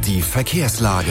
Die Verkehrslage.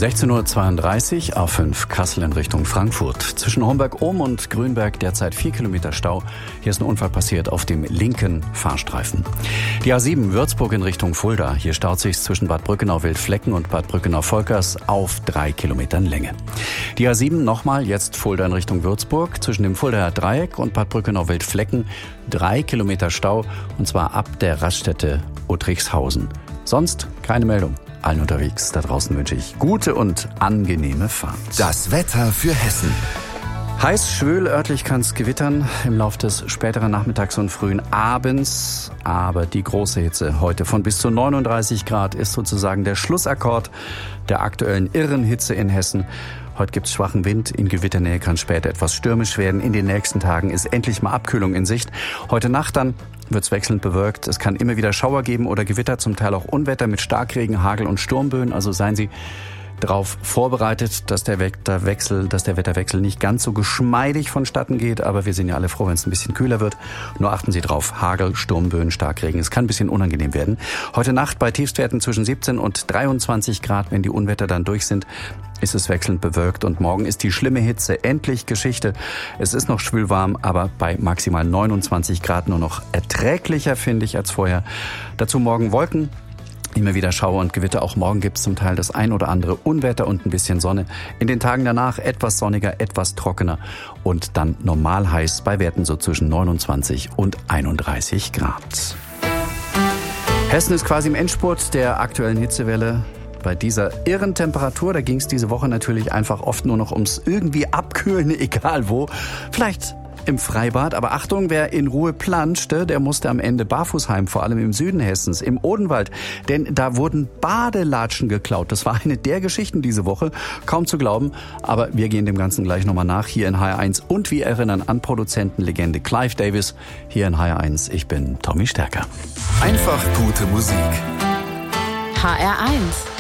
16:32 Uhr, A5 Kassel in Richtung Frankfurt. Zwischen Homberg-Ohm und Grünberg derzeit 4 Kilometer Stau. Hier ist ein Unfall passiert auf dem linken Fahrstreifen. Die A7 Würzburg in Richtung Fulda. Hier staut sich zwischen Bad Brückenau-Wildflecken und Bad Brückenau-Volkers auf 3 Kilometern Länge. Die A7 nochmal, jetzt Fulda in Richtung Würzburg. Zwischen dem Fuldaer Dreieck und Bad Brückenau-Wildflecken 3 Kilometer Stau. Und zwar ab der Raststätte Uttrichshausen. Sonst keine Meldung. Allen unterwegs da draußen wünsche ich gute und angenehme Fahrt. Das Wetter für Hessen. Heiß, schwül, örtlich kann es gewittern im Laufe des späteren Nachmittags und frühen Abends. Aber die große Hitze heute von bis zu 39 Grad ist sozusagen der Schlussakkord der aktuellen irren Hitze in Hessen. Heute gibt es schwachen Wind, in Gewitternähe kann später etwas stürmisch werden. In den nächsten Tagen ist endlich mal Abkühlung in Sicht. Heute Nacht dann wird es wechselnd bewölkt. Es kann immer wieder Schauer geben oder Gewitter, zum Teil auch Unwetter mit Starkregen, Hagel und Sturmböen. Also seien Sie darauf vorbereitet, dass der Wetterwechsel nicht ganz so geschmeidig vonstatten geht. Aber wir sind ja alle froh, wenn es ein bisschen kühler wird. Nur achten Sie drauf, Hagel, Sturmböen, Starkregen. Es kann ein bisschen unangenehm werden. Heute Nacht bei Tiefstwerten zwischen 17 und 23 Grad, wenn die Unwetter dann durch sind, ist es wechselnd bewölkt. Und morgen ist die schlimme Hitze endlich Geschichte. Es ist noch schwülwarm, aber bei maximal 29 Grad nur noch erträglicher, finde ich, als vorher. Dazu morgen Wolken. Immer wieder Schauer und Gewitter. Auch morgen gibt es zum Teil das ein oder andere Unwetter und ein bisschen Sonne. In den Tagen danach etwas sonniger, etwas trockener und dann normal heiß bei Werten so zwischen 29 und 31 Grad. Hessen ist quasi im Endspurt der aktuellen Hitzewelle. Bei dieser irren Temperatur, da ging es diese Woche natürlich einfach oft nur noch ums irgendwie Abkühlen, egal wo. Vielleicht im Freibad, aber Achtung, wer in Ruhe planschte, der musste am Ende barfuß heim, vor allem im Süden Hessens, im Odenwald. Denn da wurden Badelatschen geklaut. Das war eine der Geschichten diese Woche, kaum zu glauben. Aber wir gehen dem Ganzen gleich nochmal nach, hier in HR1. Und wir erinnern an Produzentenlegende Clive Davis, hier in HR1. Ich bin Tommy Stärker. Einfach gute Musik. HR1